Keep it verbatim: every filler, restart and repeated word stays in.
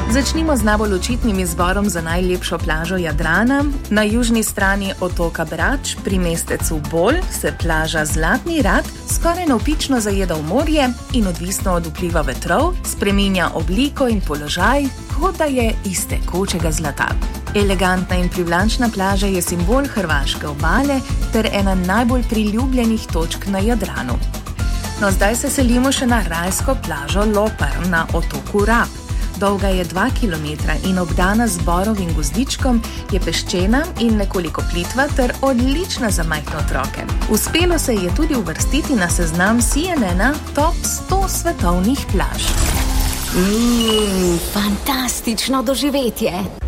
Začnimo z najbolj očitnim izborom za najlepšo plažo Jadrana. Na južni strani otoka Brač, pri mestecu Bol, se plaža Zlatni Rat skoraj navpično zajeda v morje in odvisno od vpliva vetrov spreminja obliko in položaj, kot da je iz tekočega zlata. Elegantna in privlačna plaža je simbol hrvaške obale ter ena najbolj priljubljenih točk na Jadranu. No, zdaj se selimo še na rajsko plažo Lopar na otoku Rab. Dolga je dva kilometra in obdana z borovim gozdičkom, je peščena in nekoliko plitva ter odlična za majhne otroke. Uspelo se je tudi uvrstiti na seznam C N N-a top sto svetovnih plaž. Mmm, fantastično doživetje!